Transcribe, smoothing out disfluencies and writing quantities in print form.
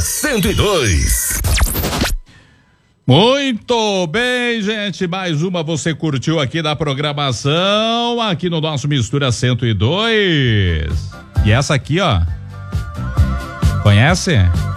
Mistura 102. Muito bem, gente, mais uma você curtiu aqui da programação, aqui no nosso Mistura 102. E essa aqui, ó, conhece?